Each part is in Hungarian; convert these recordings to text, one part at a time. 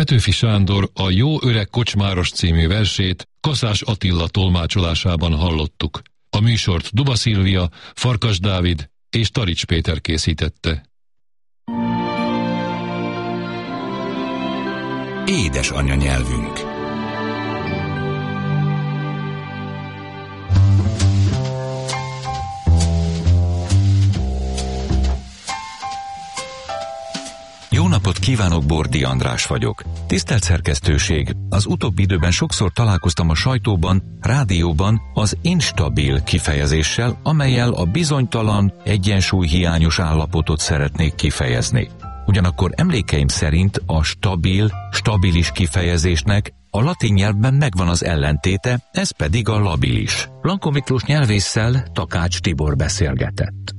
Petőfi Sándor a Jó öreg kocsmáros című versét Kaszás Attila tolmácsolásában hallottuk. A műsort Duba Szilvia, Farkas Dávid és Tarics Péter készítette. Édes anyanyelvünk. Jó napot kívánok, Bordi András vagyok. Tisztelt szerkesztőség, az utóbbi időben sokszor találkoztam a sajtóban, rádióban az instabil kifejezéssel, amellyel a bizonytalan, egyensúlyhiányos állapotot szeretnék kifejezni. Ugyanakkor emlékeim szerint a stabilis kifejezésnek a latin nyelvben megvan az ellentéte, ez pedig a labilis. Blanko Miklós nyelvésszel Takács Tibor beszélgetett.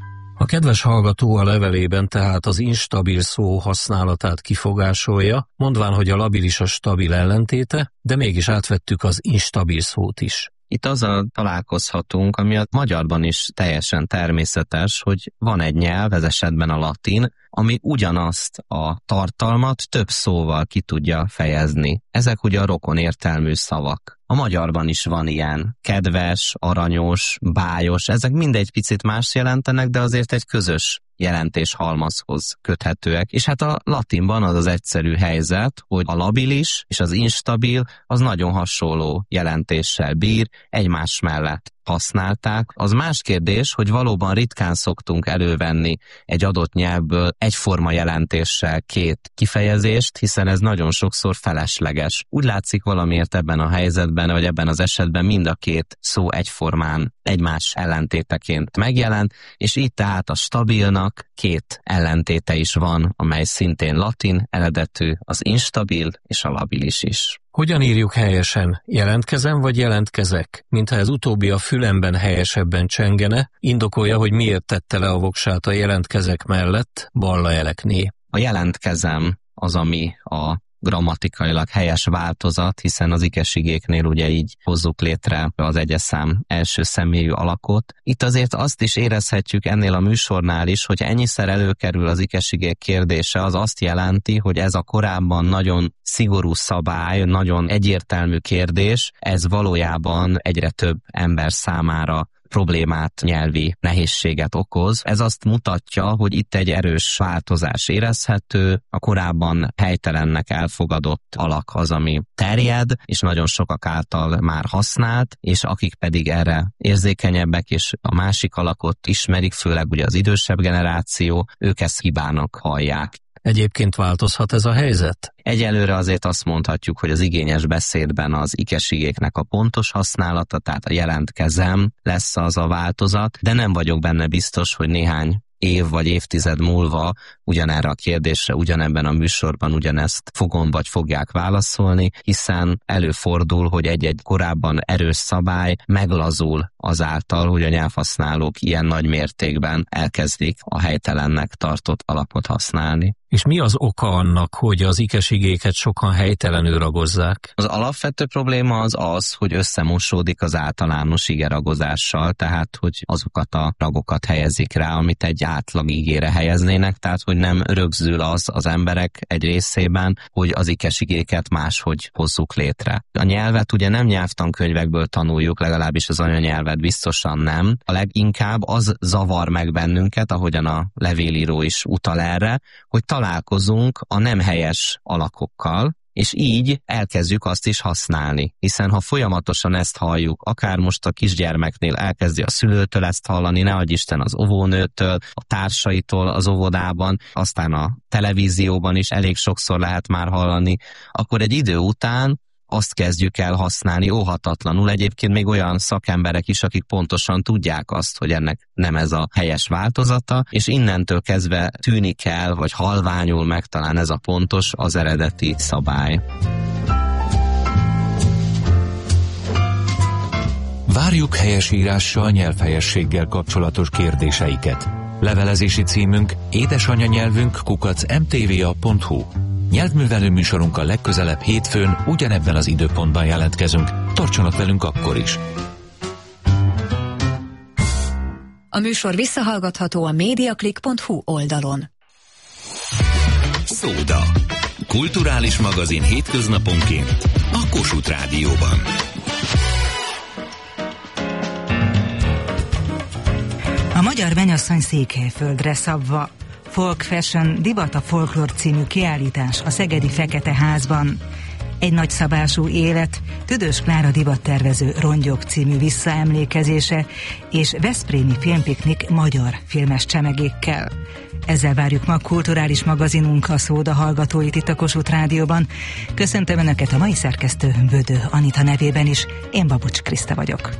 A kedves hallgató a levelében tehát az instabil szó használatát kifogásolja, mondván, hogy a labilis a stabil ellentéte, de mégis átvettük az instabil szót is. Itt azzal találkozhatunk, ami a magyarban is teljesen természetes, hogy van egy nyelv, ez esetben a latin, ami ugyanazt a tartalmat több szóval ki tudja fejezni. Ezek ugye a rokon értelmű szavak. A magyarban is van ilyen kedves, aranyos, bájos, ezek mindegy picit más jelentenek, de azért egy közös jelentéshalmazhoz köthetőek. És hát a latinban az az egyszerű helyzet, hogy a labilis és az instabil az nagyon hasonló jelentéssel bír, egymás mellett használták. Az más kérdés, hogy valóban ritkán szoktunk elővenni egy adott nyelvből egyforma jelentéssel két kifejezést, hiszen ez nagyon sokszor felesleges. Úgy látszik valamiért ebben a helyzetben, vagy ebben az esetben mind a két szó egyformán egymás ellentéteként megjelent, és így tehát a stabilnak két ellentéte is van, amely szintén latin eredetű, az instabil és a labilis is. Hogyan írjuk helyesen? Jelentkezem vagy jelentkezek? Mintha ez utóbbi a fülemben helyesebben csengene, indokolja, hogy miért tette le a voksát a jelentkezek mellett, balla elekné. A jelentkezem az, ami a grammatikailag helyes változat, hiszen az ikesigéknél ugye így hozzuk létre az egyeszám első személyű alakot. Itt azért azt is érezhetjük ennél a műsornál is, hogy ennyiszer előkerül az ikesigék kérdése, az azt jelenti, hogy ez a korábban nagyon szigorú szabály, nagyon egyértelmű kérdés, ez valójában egyre több ember számára problémát, nyelvi nehézséget okoz. Ez azt mutatja, hogy itt egy erős változás érezhető, a korábban helytelennek elfogadott alak az, ami terjed, és nagyon sokak által már használt, és akik pedig erre érzékenyebbek, és a másik alakot ismerik, főleg ugye az idősebb generáció, ők ezt hibának hallják. Egyébként változhat ez a helyzet? Egyelőre azért azt mondhatjuk, hogy az igényes beszédben az ikesigéknek a pontos használata, tehát a jelentkezem lesz az a változat, de nem vagyok benne biztos, hogy néhány év vagy évtized múlva ugyanerre a kérdésre, ugyanebben a műsorban ugyanezt fogom vagy fogják válaszolni, hiszen előfordul, hogy egy-egy korábban erős szabály meglazul azáltal, hogy a nyelvhasználók ilyen nagy mértékben elkezdik a helytelennek tartott alapot használni. És mi az oka annak, hogy az ikesigéket sokan helytelenül ragozzák? Az alapvető probléma az, hogy összemosódik az általános igeragozással, tehát hogy azokat a ragokat helyezik rá, amit egy átlag igére helyeznének, tehát hogy nem rögzül az emberek egy részében, hogy az ikesigéket máshogy hozzuk létre. A nyelvet ugye nem nyelvtankönyvekből tanuljuk, legalábbis az anyanyelvet biztosan nem. A leginkább az zavar meg bennünket, ahogyan a levélíró is utal erre, hogy találkozunk a nem helyes alakokkal, és így elkezdjük azt is használni. Hiszen ha folyamatosan ezt halljuk, akár most a kisgyermeknél elkezdi a szülőtől ezt hallani, ne adj Isten az óvónőtől, a társaitól az óvodában, aztán a televízióban is elég sokszor lehet már hallani, akkor egy idő után azt kezdjük el használni óhatatlanul. Egyébként még olyan szakemberek is, akik pontosan tudják azt, hogy ennek nem ez a helyes változata, és innentől kezdve tűnik el, vagy halványul meg talán ez a pontos, az eredeti szabály. Várjuk helyesírással, nyelvhelyességgel kapcsolatos kérdéseiket. Levelezési címünk édesanyanyelvünk@mtva.hu. Nyelvművelő műsorunkkal legközelebb hétfőn ugyanebben az időpontban jelentkezünk. Tartsanak velünk akkor is! A műsor visszahallgatható a mediaclick.hu oldalon. Szóda. kulturális magazin hétköznaponként a Kossuth Rádióban. A Magyar Mennyasszony Székelyföldre szabva Folk Fashion Divat a Folklór című kiállítás a szegedi Fekete Házban. Egy nagyszabású élet, Tüdös Klára divattervező Rongyok című visszaemlékezése és veszprémi filmpiknik magyar filmes csemegékkel. Ezzel várjuk ma kulturális magazinunk a szóda hallgatóit itt a Kossuth Rádióban. Köszöntöm Önöket a mai szerkesztő Bödő Anita nevében is, én Babocs Kriszta vagyok.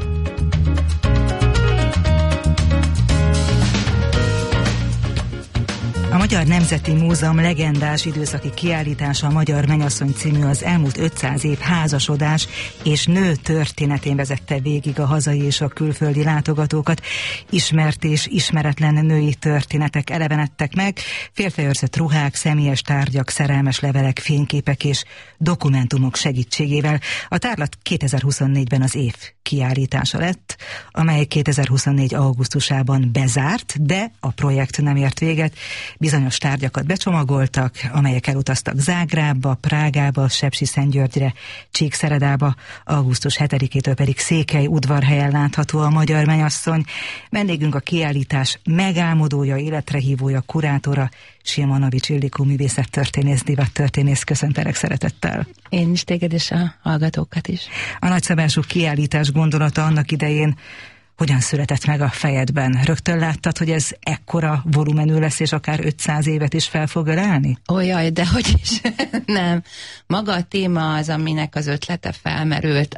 A Magyar Nemzeti Múzeum legendás időszaki kiállítása, a Magyar Mennyasszony című, az elmúlt 500 év házasodás és nő történetén vezette végig a hazai és a külföldi látogatókat. Ismert és ismeretlen női történetek elevenedtek meg, félfejörzött ruhák, személyes tárgyak, szerelmes levelek, fényképek és dokumentumok segítségével. A tárlat 2024-ben az év kiállítása lett, amely 2024. augusztusában bezárt, de a projekt nem ért véget. Bizonyos tárgyakat becsomagoltak, amelyek elutaztak Zágrábba, Prágába, Sepsiszentgyörgyre, Csíkszeredába, augusztus 7-től pedig Székely udvarhelyen látható a Magyar Mennyasszony. Vendégünk a kiállítás megálmodója, életrehívója, kurátora, Simanovics Ildikó művészettörténész, divattörténész. Köszöntelek szeretettel. Én is téged és a hallgatókat is. A nagyszabású kiállítás gondolata annak idején hogyan született meg a fejedben? Rögtön láttad, hogy ez ekkora volumenű lesz, és akár 500 évet is fel fog ölelni? Ó, jaj, de hogy is. Nem. Maga a téma az, aminek az ötlete felmerült.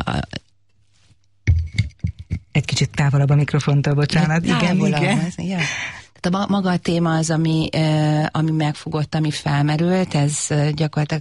Egy kicsit távolabb a mikrofontól, bocsánat. Igen. Ja. Tehát maga a téma az, ami megfogott, ami felmerült, ez gyakorlatilag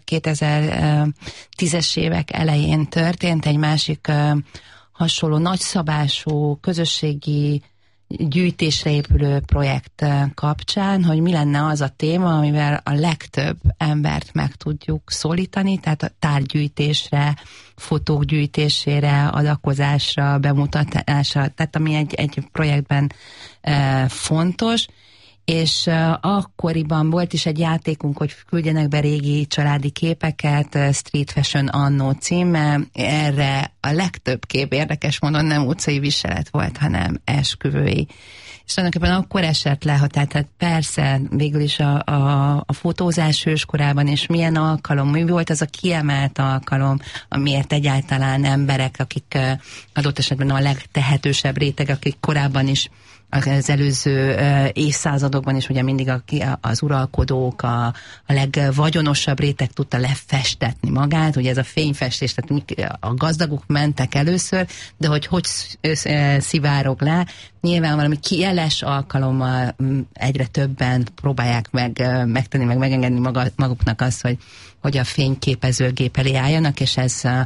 2010-es évek elején történt, egy másik hasonló nagyszabású közösségi gyűjtésre épülő projekt kapcsán, hogy mi lenne az a téma, amivel a legtöbb embert meg tudjuk szólítani, tehát a tárgygyűjtésre, fotók gyűjtésére, adakozásra, bemutatásra, tehát ami egy projektben fontos, és akkoriban volt is egy játékunk, hogy küldjenek be régi családi képeket, Street Fashion Annó címmel. Erre a legtöbb kép érdekes módon nem utcai viselet volt, hanem esküvői. És tulajdonképpen akkor esett le, hogy tehát persze végül is a fotózás őskorában, és milyen alkalom, mi volt az a kiemelt alkalom, amiért egyáltalán emberek, akik adott esetben a legtehetősebb réteg, akik korábban is az előző évszázadokban is ugye mindig az uralkodók, a legvagyonosabb réteg tudta lefestetni magát, ugye ez a fényfestés, tehát a gazdagok mentek először, de hogy szivárog le, nyilván valami jeles alkalommal egyre többen próbálják megtenni, megengedni maguknak azt, hogy a fényképezőgép elé álljanak, és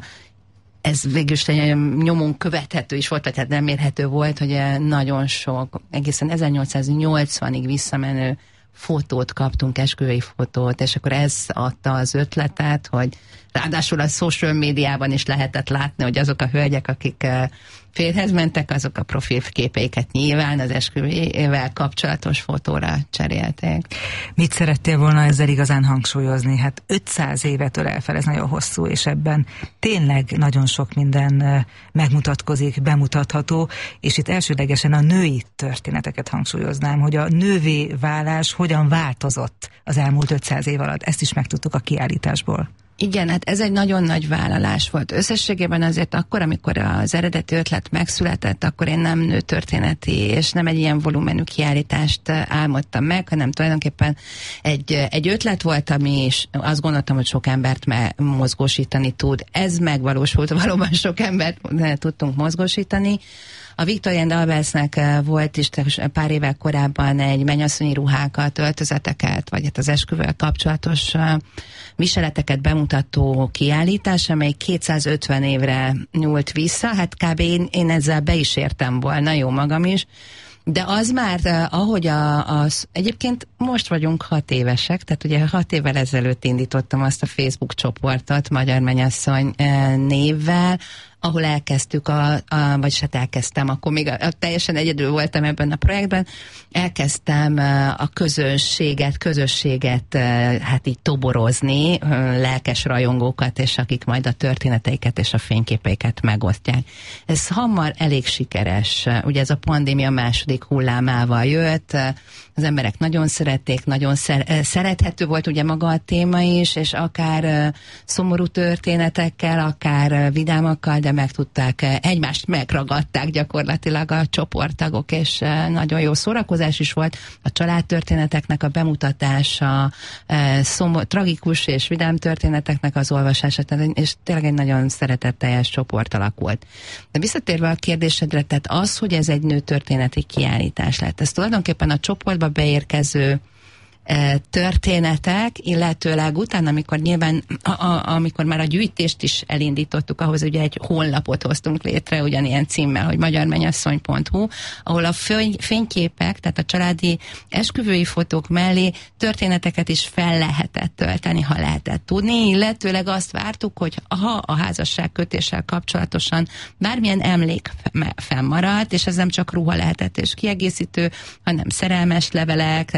ez végülis nyomon követhető is volt, tehát nem érhető volt, hogy nagyon sok, egészen 1880-ig visszamenő fotót kaptunk, esküvői fotót, és akkor ez adta az ötletet, hogy ráadásul a social médiában is lehetett látni, hogy azok a hölgyek, akik férjhez mentek, azok a profilképeiket nyilván az esküvővel kapcsolatos fotóra cserélték. Mit szerettél volna ezzel igazán hangsúlyozni? Hát 500 évet ölel fel, ez nagyon hosszú, és ebben tényleg nagyon sok minden megmutatkozik, bemutatható, és itt elsődlegesen a női történeteket hangsúlyoznám, hogy a nővé válás hogyan változott az elmúlt 500 év alatt. Ezt is megtudtuk a kiállításból. Igen, hát ez egy nagyon nagy vállalás volt. Összességében azért akkor, amikor az eredeti ötlet megszületett, akkor én nem nőtörténeti és nem egy ilyen volumenű kiállítást álmodtam meg, hanem tulajdonképpen egy ötlet volt, ami is azt gondoltam, hogy sok embert mozgósítani tud. Ez megvalósult, valóban sok embert tudtunk mozgósítani. A Victoria and Albersnek volt is pár évvel korábban egy mennyasszonyi ruhákat, öltözeteket, vagy hát az esküvővel kapcsolatos viseleteket bemutató kiállítás, amely 250 évre nyúlt vissza. Hát kb. Én ezzel be is értem volna, jó magam is. De az már, ahogy egyébként most vagyunk 6 évesek, tehát ugye 6 évvel ezelőtt indítottam azt a Facebook csoportot Magyar Mennyasszony névvel, ahol elkezdtük, vagyis hát elkezdtem, akkor még teljesen egyedül voltam ebben a projektben, elkezdtem a közösséget hát így toborozni, lelkes rajongókat, és akik majd a történeteiket és a fényképeiket megosztják. Ez hamar elég sikeres. Ugye ez a pandémia második hullámával jött, az emberek nagyon szerették, nagyon szerethető volt ugye maga a téma is, és akár szomorú történetekkel, akár vidámakkal, de meg tudták, egymást megragadták gyakorlatilag a csoporttagok, és nagyon jó szórakozás is volt. A családtörténeteknek a bemutatása, tragikus és vidám történeteknek az olvasása, és tényleg egy nagyon szeretetteljes csoport alakult. De visszatérve a kérdésedre, tehát az, hogy ez egy nőtörténeti kiállítás lett, ez tulajdonképpen a csoportba beérkező történetek, illetőleg utána, amikor nyilván, amikor már a gyűjtést is elindítottuk, ahhoz ugye egy honlapot hoztunk létre, ugyanilyen címmel, hogy magyarmenyasszony.hu, ahol a fényképek, tehát a családi esküvői fotók mellé történeteket is fel lehetett tölteni, ha lehetett tudni, illetőleg azt vártuk, hogy ha a házasságkötéssel kapcsolatosan bármilyen emlék fennmaradt, és ez nem csak ruha lehetett és kiegészítő, hanem szerelmes levelek,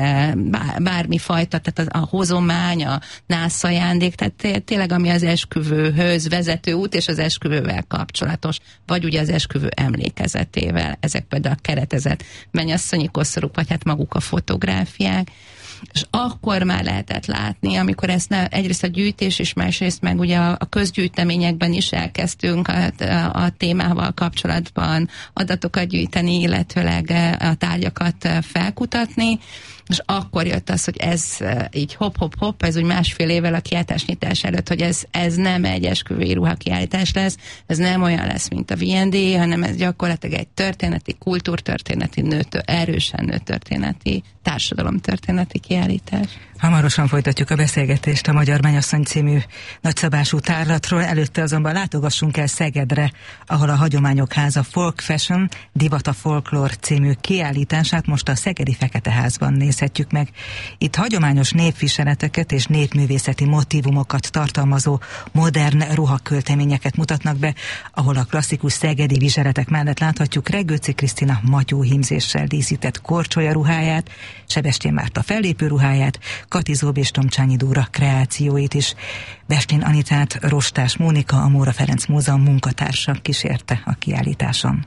bármi fajta, tehát a hozomány, a nászajándék, tehát tényleg ami az esküvőhöz vezető út, és az esküvővel kapcsolatos, vagy ugye az esküvő emlékezetével, ezek például a keretezett mennyasszonyi koszorúk, vagy hát maguk a fotográfiák, és akkor már lehetett látni, amikor ezt egyrészt a gyűjtés is, másrészt meg ugye a közgyűjteményekben is elkezdtünk a témával kapcsolatban adatokat gyűjteni, illetőleg a tárgyakat felkutatni, és akkor jött az, hogy ez így hopp, ez úgy másfél évvel a kiállításnyitás előtt, hogy ez nem egy esküvői ruha kiállítás lesz, ez nem olyan lesz, mint a V&D, hanem ez gyakorlatilag egy történeti, kultúrtörténeti, erősen nőtörténeti, társadalomtörténeti kiállítás. Hamarosan folytatjuk a beszélgetést a Magyar Mennyasszony című nagyszabású tárlatról, előtte azonban látogassunk el Szegedre, ahol a Hagyományok Háza Folk Fashion, Divat a Folklór című kiállítását most a Szegedi Feketeházban nézhetjük meg. Itt hagyományos népviseleteket és népművészeti motívumokat tartalmazó modern ruhakölteményeket mutatnak be, ahol a klasszikus szegedi viseletek mellett láthatjuk Regőci Krisztina matyóhímzéssel díszített korcsolya ruháját, Sebestyén Márta fellépő ruháját, Kati Zób és Tomcsányi Dóra kreációit is. Bestlin Anitát Rostás Mónika, a Móra Ferenc Múzeum munkatársa kísérte a kiállításon.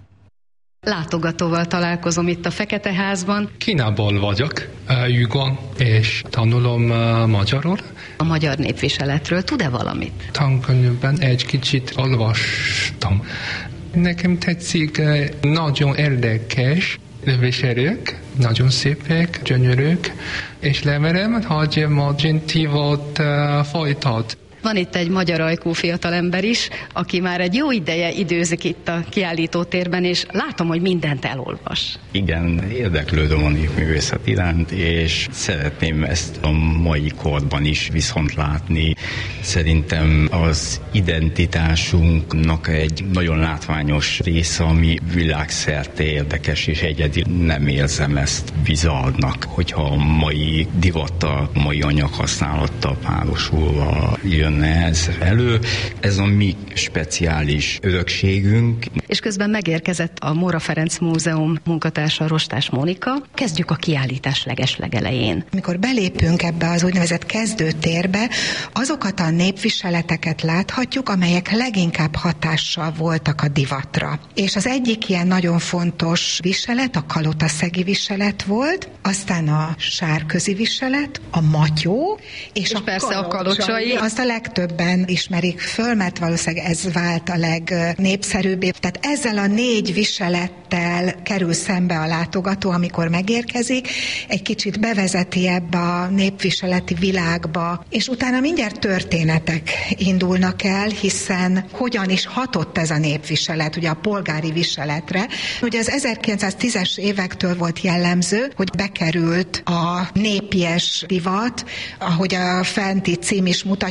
Látogatóval találkozom itt a Feketeházban. Kínából vagyok, Jugon, és tanulom magyarul. A magyar népviseletről tud-e valamit? Tankönyvben egy kicsit olvastam. Nekem tetszik, nagyon érdekes viselők, nagyon szépek, gyönyörűk, és remélem, hogy Magentívot folytat. Van itt egy magyar ajkú fiatalember is, aki már egy jó ideje időzik itt a kiállítótérben, és látom, hogy mindent elolvas. Igen, érdeklődöm a népművészet iránt, és szeretném ezt a mai korban is viszont látni. Szerintem az identitásunknak egy nagyon látványos része, ami világszerte érdekes és egyedi. Nem érzem ezt bizarrnak, hogyha a mai divattal, a mai anyaghasználattal párosulva jön ez elő. Ez a mi speciális örökségünk. És közben megérkezett a Móra Ferenc Múzeum munkatársa, Rostás Mónika. Kezdjük a kiállítás legelején. Amikor belépünk ebbe az úgynevezett kezdőtérbe, azokat a népviseleteket láthatjuk, amelyek leginkább hatással voltak a divatra. És az egyik ilyen nagyon fontos viselet, a kalotaszegi viselet volt, aztán a sárközi viselet, a matyó, és persze a kalocsai. Azt a legtöbben ismerik föl, mert valószínűleg ez vált a legnépszerűbbé. Tehát ezzel a 4 viselettel kerül szembe a látogató, amikor megérkezik, egy kicsit bevezeti ebbe a népviseleti világba, és utána mindjárt történetek indulnak el, hiszen hogyan is hatott ez a népviselet, ugye a polgári viseletre. Ugye az 1910-es évektől volt jellemző, hogy bekerült a népies divat, ahogy a fenti cím is mutatja,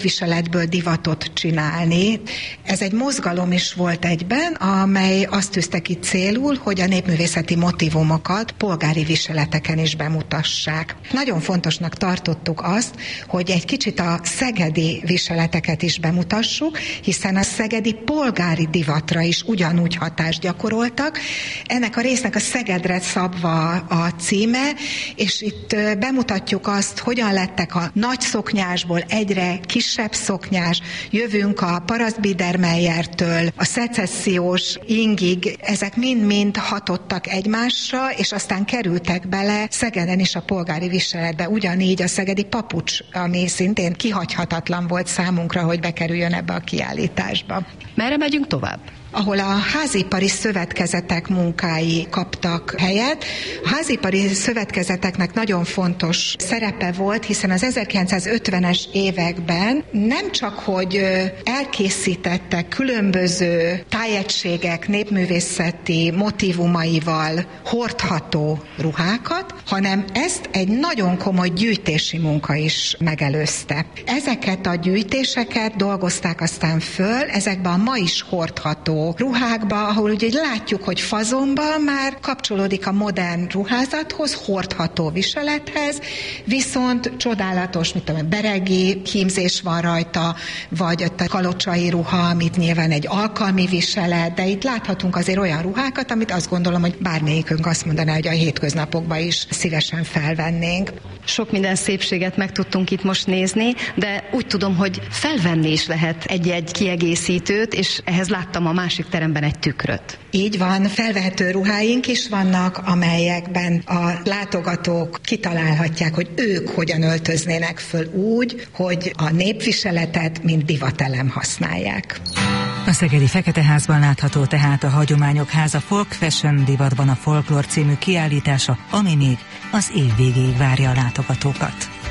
népviseletből divatot csinálni. Ez egy mozgalom is volt egyben, amely azt tűzte ki célul, hogy a népművészeti motivumokat polgári viseleteken is bemutassák. Nagyon fontosnak tartottuk azt, hogy egy kicsit a szegedi viseleteket is bemutassuk, hiszen a szegedi polgári divatra is ugyanúgy hatást gyakoroltak. Ennek a résznek a Szegedre szabva a címe, és itt bemutatjuk azt, hogyan lettek a nagy szoknyásból egyre kisebb szoknyás. Jövünk a Parasztbiedermeiertől a szecessziós ingig, ezek mind-mind hatottak egymásra, és aztán kerültek bele Szegeden is a polgári viseletbe. Ugyanígy a szegedi papucs, ami szintén kihagyhatatlan volt számunkra, hogy bekerüljön ebbe a kiállításba. Merre megyünk tovább? Ahol a házipari szövetkezetek munkái kaptak helyet. A házipari szövetkezeteknek nagyon fontos szerepe volt, hiszen az 1950-es években nem csak, hogy elkészítettek különböző tájegységek népművészeti motívumaival hordható ruhákat, hanem ezt egy nagyon komoly gyűjtési munka is megelőzte. Ezeket a gyűjtéseket dolgozták aztán föl ezekbe a ma is hordható ruhákba, ahol ugye látjuk, hogy fazonban már kapcsolódik a modern ruházathoz, hordható viselethez, viszont csodálatos, mint a beregi hímzés van rajta, vagy a kalocsai ruha, amit nyilván egy alkalmi viselet, de itt láthatunk azért olyan ruhákat, amit azt gondolom, hogy bármelyikünk azt mondaná, hogy a hétköznapokban is szívesen felvennénk. Sok minden szépséget meg tudtunk itt most nézni, de úgy tudom, hogy felvenni is lehet egy-egy kiegészítőt, és ehhez láttam a másik teremben egy tükröt. Így van, felvehető ruháink is vannak, amelyekben a látogatók kitalálhatják, hogy ők hogyan öltöznének föl úgy, hogy a népviseletet mint divatelem használják. A szegedi Feketeházban látható tehát a Hagyományok Háza Folk Fashion divatban a Folklór című kiállítása, ami még az év végéig várja a látogatókat.